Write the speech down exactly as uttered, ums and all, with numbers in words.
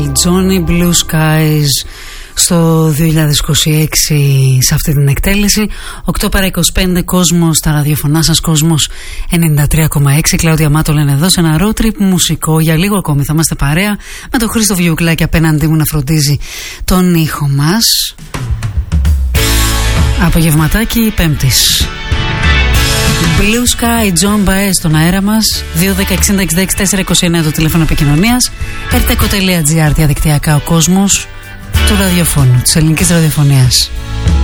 Johnny Blue Skies στο δύο χιλιάδες είκοσι έξι σε αυτή την εκτέλεση. Οκτώ παρά είκοσι πέντε, κόσμος στα ραδιοφωνά σας, κόσμος ενενήντα τρία κόμμα έξι. Κλάουδια Μάτολ είναι εδώ σε ένα road trip μουσικό. Για λίγο ακόμη θα είμαστε παρέα με τον Χρήστο Βιουκλάκη απέναντί μου να φροντίζει τον ήχο μας. Απογευματάκι Πέμπτης. Blue Sky, John Baez στον αέρα μας. Δύο δέκα εξήντα εξήντα έξι τετρακόσια είκοσι εννέα το τηλέφωνο επικοινωνίας. ερτεκο τελεία τζι άρ διαδικτυακά ο κόσμος του ραδιοφώνου, της ελληνικής ραδιοφωνίας.